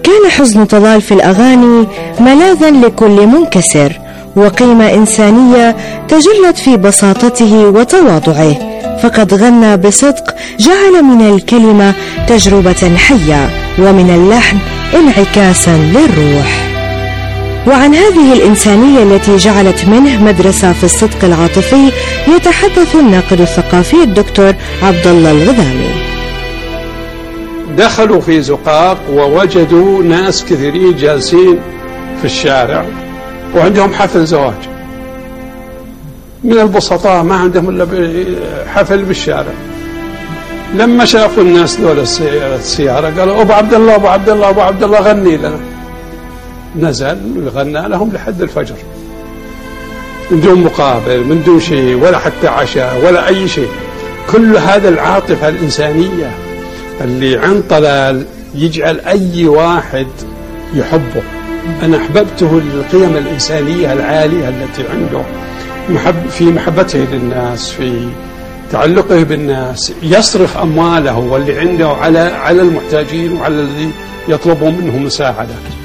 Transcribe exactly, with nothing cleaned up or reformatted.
كان حزن طلال في الأغاني ملاذا لكل منكسر، وقيمة إنسانية تجلت في بساطته وتواضعه، فقد غنى بصدق جعل من الكلمة تجربة حية ومن اللحن انعكاسا للروح. وعن هذه الإنسانية التي جعلت منه مدرسة في الصدق العاطفي يتحدث الناقد الثقافي الدكتور عبد الله الغذامي. دخلوا في زقاق ووجدوا ناس كثيرين جالسين في الشارع وعندهم حفل زواج من البسطاء، ما عندهم إلا حفل بالشارع. لما شافوا الناس دول السيارة قالوا أبو عبد الله أبو عبد الله أبو عبد الله غني لنا. نزل وغنى لهم لحد الفجر من دون مقابل، من دون شيء، ولا حتى عشاء ولا أي شيء. كل هذا العاطفة الإنسانية اللي عن طلال يجعل أي واحد يحبه. أنا أحببته للقيم الإنسانية العالية التي عنده، محب في محبته للناس، في تعلقه بالناس، يصرف أمواله واللي عنده على على المحتاجين وعلى الذي يطلبوا منه مساعدة.